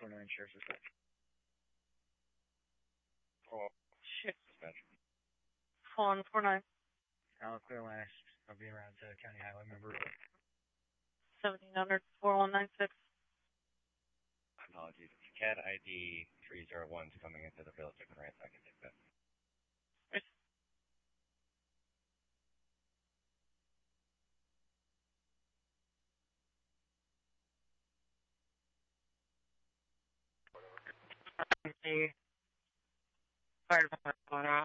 49 Sheriff's Dispatch. Oh, shit, dispatch. 4149. I'll clear last. I'll be around County Highway member. 1700 4196. Apologies. CAD ID 301 is coming into the village of Grant. I can take that. Fire department going out.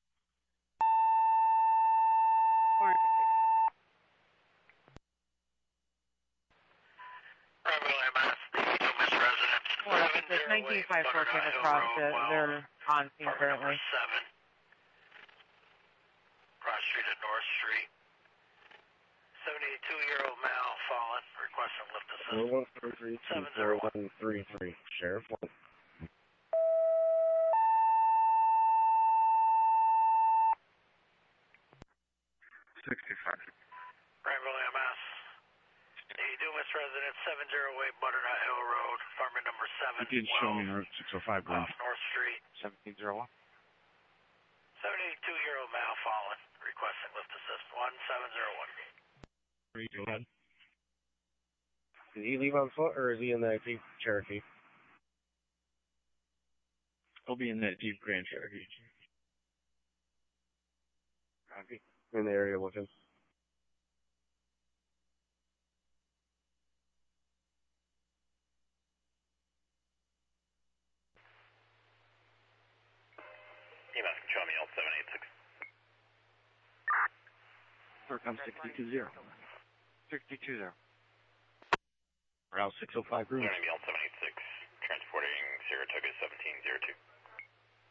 1954 came across it. They're on scene currently. 7. Cross Street at North Street. 72-year-old male fallen. Requesting lift assist. 4133 Sheriff 1. Granville EMS. The Dumas resident, 708 Butternut Hill Road, apartment number 7. You did show me Route 605 Green. Off North Street. 1701. 72-year-old male fallen. Requesting lift assist. 1701. Go ahead. Did he leave on foot or is he in that Jeep Cherokee? He'll be in that Jeep Grand Cherokee. Copy. In the area with him. EMS control me, 786. Circum 620. 620. Route 605 Green. Learning me, 786. Transporting Saratoga 1702.